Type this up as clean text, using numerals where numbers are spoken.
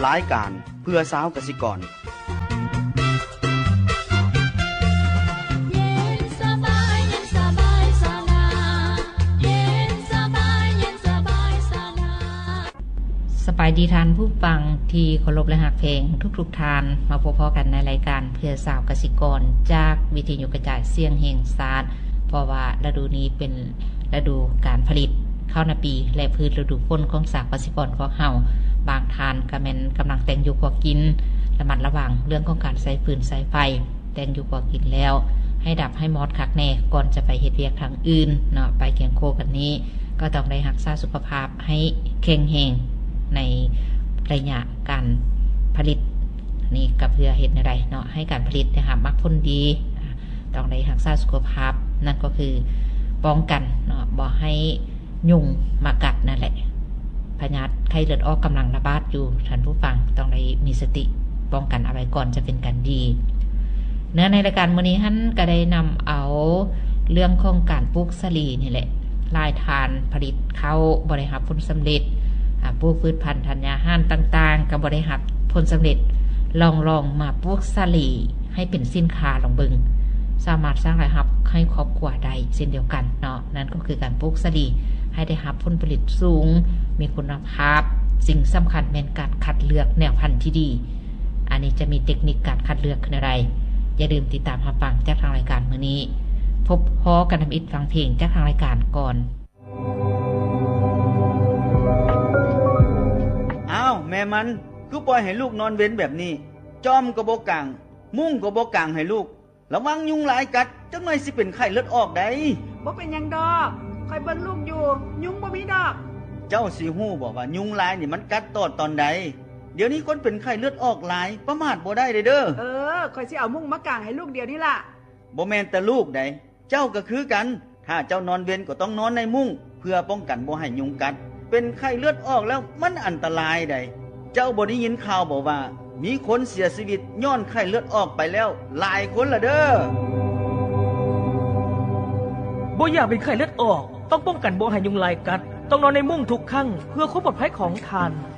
รายการเพื่อสาวกสิกรสบายดีทานผู้ฟังที่เคารพและหักเพลงทุกๆทานมาพบกันในรายการเพื่อสาวกสิกรจากวิทยุกระจายเสียงแห่งชาติเพราะว่าฤดูนี้เป็นฤดูการผลิตข้าวนาปีและพืชฤดูฝนของสาวกสิกรของเฮาบางทานก็แม่นกำลังแต่งอยู่กว่ากินระมัดระวังเรื่องของการใช้ฟืนใช้ไฟแต่งอยู่กว่ากินแล้วให้ดับให้มอดคักแน่ก่อนจะไปเฮ็ดเวียกทางอื่นเนาะไปเคียงโคกันนี้ก็ต้องได้รักษาสุขภาพให้แข็งแรงในระยะการผลิตนี่ก็เพื่อเฮ็ดอะไรเนาะให้การผลิตนะคะมักผลดีต้องได้รักษาสุขภาพนั่นก็คือป้องกันเนาะบ่ให้ยุงมากัดนั่นแหละพยาธิไข้เลือดออกกำลังระบาดอยู่ท่านผู้ฟังต้องได้มีสติป้องกันเอาไว้ก่อนจะเป็นการดีเนื้อในรายการมื้อนี้ท่านก็ได้นำเอาเรื่องของการปลูกสาลีนี่แหละรายทานผลิตข้าวบริหารผลสำเร็จปลูกพืชพันธุ์ธัญญาหารต่างๆกับบริหารผลสำเร็จลองมาปลูกสาลีให้เป็นสินค้าลองเบิ่งสามารถสร้างรายรับให้ครอบครัวได้เช่นเดียวกันเนาะนั่นก็คือการปลูกสาลีให้ได้รับผลผลิตสูงมีคุณภาพสิ่งสำคัญเป็นการคัดเลือกแนวพันธุ์ที่ดีอันนี้จะมีเทคนิคการคัดเลือกคืออะไรอย่าลืมติดตามรับฟังจากทางรายการมื้อนี้พบพอกันทำอิฐฟังเพลงจากทางรายการก่อนอ้าวแม่มันคือปล่อยให้ลูกนอนเว้นแบบนี้จอมก็บ่กางมุ้งก็บ่กางให้ลูกระวังยุงหลายกัดจังหน่อยสิเป็นไข้เลือดออกได้บ่เป็นหยังดอกคอยเบิ่งลูกอยู่ยุงบ่มีดอกเจ้าสิฮู้บ่ว่ายุงหลายนี่มันกัดตอนใดเดี๋ยวนี้คนเป็นไข้เลือดออกหลายประมาทบ่ได้เด้อคอยสิเอามุ้งมากางให้ลูกเดี๋ยวนี้ล่ะบ่แม่นแต่ลูกใดเจ้าก็คือกันถ้าเจ้านอนเว้นก็ต้องนอนในมุ้งเพื่อป้องกันบ่ให้ยุงกัดเป็นไข้เลือดออกแล้วมันอันตรายใดเจ้าบ่ได้ยินข่าวบ่ว่ามีคนเสียชีวิตย้อนไข้เลือดออกไปแล้วหลายคนละเด้อบ่อยากเป็นไข้เลือดออกต้องป้องกันบ่ให้ยุงลายกัดต้องนอนในมุ้งทุกครั้งเพื่อความปลอดภัยของท่าน